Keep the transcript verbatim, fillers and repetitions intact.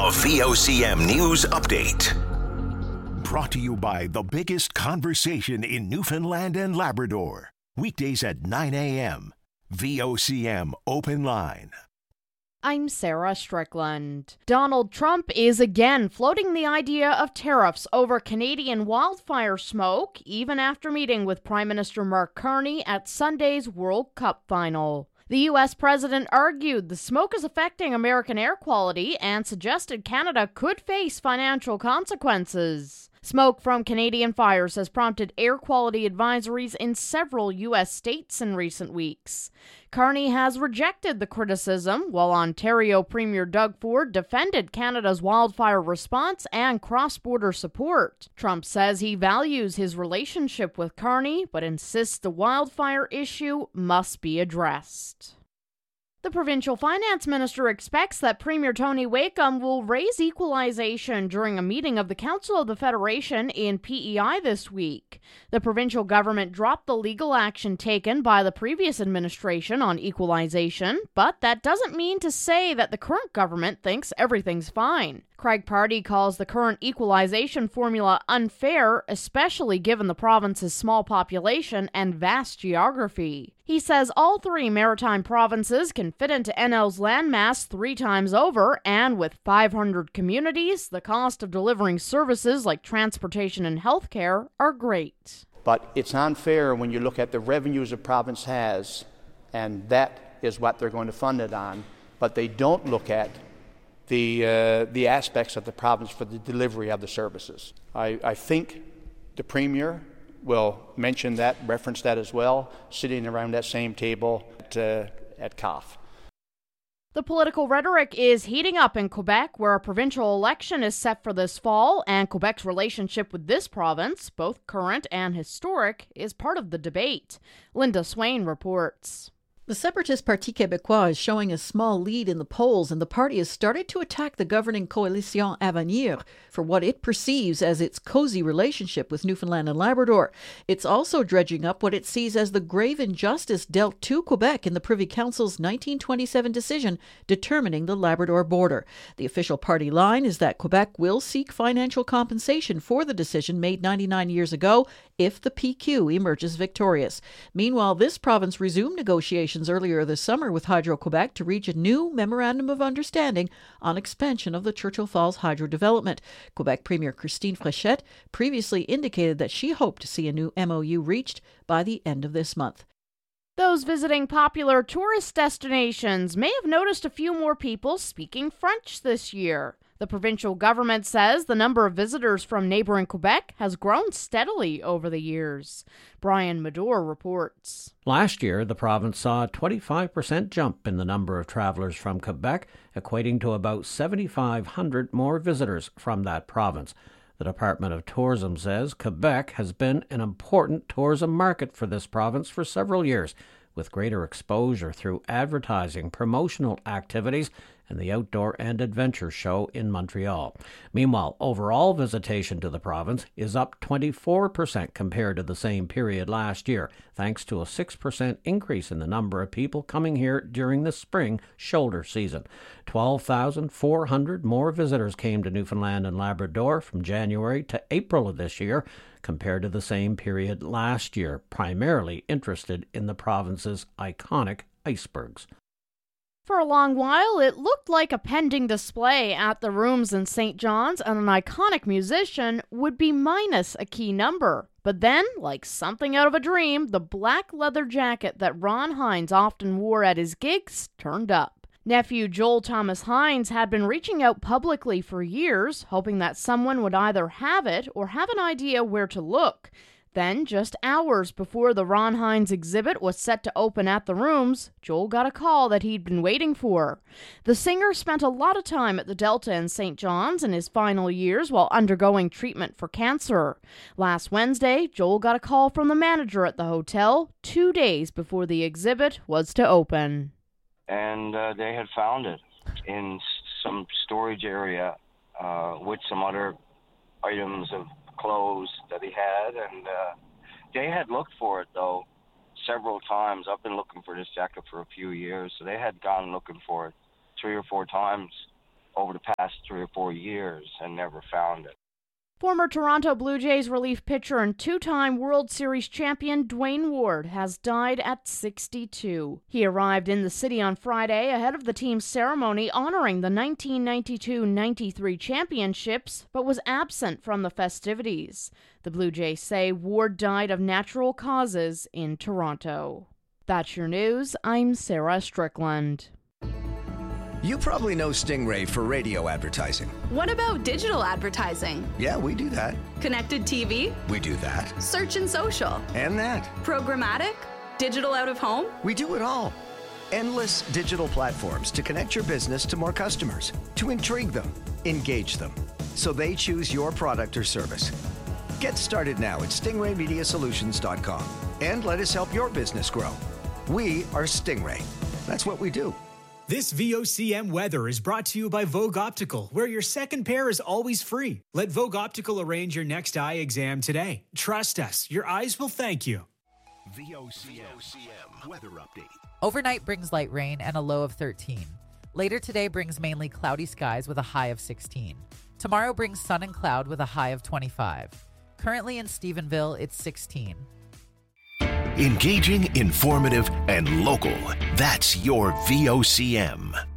The V O C M News Update. Brought to you by the biggest conversation in Newfoundland and Labrador. Weekdays at nine a.m. V O C M Open Line. I'm Sarah Strickland. Donald Trump is again floating the idea of tariffs over Canadian wildfire smoke, even after meeting with Prime Minister Mark Carney at Sunday's World Cup final. The U S president argued the smoke is affecting American air quality and suggested Canada could face financial consequences. Smoke from Canadian fires has prompted air quality advisories in several U S states in recent weeks. Carney has rejected the criticism, while Ontario Premier Doug Ford defended Canada's wildfire response and cross-border support. Trump says he values his relationship with Carney, but insists the wildfire issue must be addressed. The provincial finance minister expects that Premier Tony Wakeham will raise equalization during a meeting of the Council of the Federation in P E I this week. The provincial government dropped the legal action taken by the previous administration on equalization, but that doesn't mean to say that the current government thinks everything's fine. Craig Pardy calls the current equalization formula unfair, especially given the province's small population and vast geography. He says all three maritime provinces can fit into N L's landmass three times over, and with five hundred communities, the cost of delivering services like transportation and healthcare are great. But it's unfair when you look at the revenues a province has, and that is what they're going to fund it on, but they don't look at the uh, the aspects of the province for the delivery of the services. I, I think the Premier will mention that, reference that as well, sitting around that same table at, uh, at C O F. The political rhetoric is heating up in Quebec, where a provincial election is set for this fall, and Quebec's relationship with this province, both current and historic, is part of the debate. Linda Swain reports. The separatist Parti Québécois is showing a small lead in the polls, and the party has started to attack the governing Coalition Avenir for what it perceives as its cozy relationship with Newfoundland and Labrador. It's also dredging up what it sees as the grave injustice dealt to Quebec in the Privy Council's nineteen twenty-seven decision determining the Labrador border. The official party line is that Quebec will seek financial compensation for the decision made ninety-nine years ago if the P Q emerges victorious. Meanwhile, this province resumed negotiations earlier this summer with Hydro-Quebec to reach a new Memorandum of Understanding on expansion of the Churchill Falls hydro development. Quebec Premier Christine Fréchette previously indicated that she hoped to see a new M O U reached by the end of this month. Those visiting popular tourist destinations may have noticed a few more people speaking French this year. The provincial government says the number of visitors from neighboring Quebec has grown steadily over the years. Brian Medor reports. Last year, the province saw a twenty-five percent jump in the number of travelers from Quebec, equating to about seven thousand five hundred more visitors from that province. The Department of Tourism says Quebec has been an important tourism market for this province for several years, with greater exposure through advertising, promotional activities, and the Outdoor and Adventure Show in Montreal. Meanwhile, overall visitation to the province is up twenty-four percent compared to the same period last year, thanks to a six percent increase in the number of people coming here during the spring shoulder season. twelve thousand four hundred more visitors came to Newfoundland and Labrador from January to April of this year, compared to the same period last year, primarily interested in the province's iconic icebergs. For a long while, it looked like a pending display at the rooms in Saint John's and an iconic musician would be minus a key number. But then, like something out of a dream, the black leather jacket that Ron Hines often wore at his gigs turned up. Nephew Joel Thomas Hines had been reaching out publicly for years, hoping that someone would either have it or have an idea where to look. Then, just hours before the Ron Hines exhibit was set to open at the rooms, Joel got a call that he'd been waiting for. The singer spent a lot of time at the Delta in Saint John's in his final years while undergoing treatment for cancer. Last Wednesday, Joel got a call from the manager at the hotel two days before the exhibit was to open. And uh, they had found it in some storage area uh, with some other items of clothes that he had, and uh, they had looked for it though several times. I've been looking for this jacket for a few years, so they had gone looking for it three or four times over the past three or four years and never found it. Former Toronto Blue Jays relief pitcher and two-time World Series champion Dwayne Ward has died at sixty-two. He arrived in the city on Friday ahead of the team's ceremony honoring the nineteen ninety-two ninety-three championships, but was absent from the festivities. The Blue Jays say Ward died of natural causes in Toronto. That's your news. I'm Sarah Strickland. You probably know Stingray for radio advertising. What about digital advertising? Yeah, we do that. Connected T V? We do that. Search and social? And that. Programmatic? Digital out of home? We do it all. Endless digital platforms to connect your business to more customers, to intrigue them, engage them, so they choose your product or service. Get started now at stingray media solutions dot com and let us help your business grow. We are Stingray. That's what we do. This V O C M weather is brought to you by Vogue Optical, where your second pair is always free. Let Vogue Optical arrange your next eye exam today. Trust us, your eyes will thank you. V O C M weather update. Overnight brings light rain and a low of thirteen. Later today brings mainly cloudy skies with a high of sixteen. Tomorrow brings sun and cloud with a high of twenty-five. Currently in Stephenville, it's sixteen. Engaging, informative, and local. That's your V O C M.